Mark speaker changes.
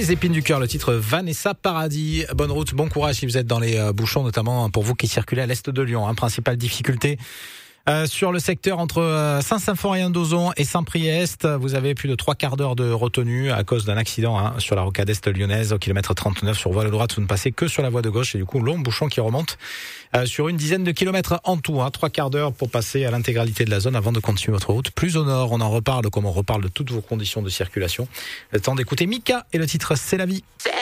Speaker 1: Les épines du cœur, le titre Vanessa Paradis. Bonne route, bon courage si vous êtes dans les bouchons, notamment pour vous qui circulez à l'est de Lyon. Principale difficulté sur le secteur entre Saint-Symphorien-d'Ozon et Saint-Priest. Vous avez plus de 3 quarts d'heure de retenue à cause d'un accident sur la rocade est lyonnaise au kilomètre 39 sur voie de droite. Vous ne passez que sur la voie de gauche et du coup long bouchon qui remonte sur une dizaine de kilomètres en tout. 3 quarts d'heure pour passer à l'intégralité de la zone avant de continuer votre route. Plus au nord, on en reparle comme on reparle de toutes vos conditions de circulation. Le temps d'écouter Mika et le titre C'est la vie.